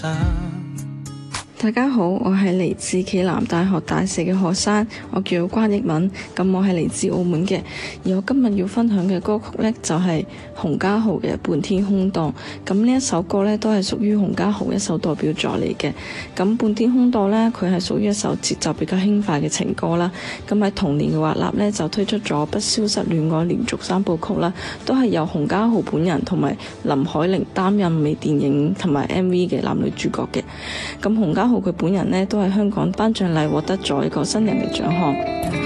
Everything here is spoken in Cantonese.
大家好，我係嚟自暨南大學大四嘅學生，我叫關憶敏，咁我係嚟自澳門嘅，而我今日要分享嘅歌曲呢，就係洪嘉豪嘅《半天空檔》，咁呢一首歌呢，都係屬於洪嘉豪一首代表作嚟嘅。咁《半天空檔》呢，佢係屬於一首節奏比較輕快嘅情歌啦。咁喺同年嘅華納呢，就推出咗《不消失戀愛》連續3部曲啦，都係由洪嘉豪本人同埋林海玲擔任微電影同埋 MV 嘅男女主角嘅。咁洪嘉豪佢本人呢，都喺香港頒獎禮獲得咗一個新人嘅獎項。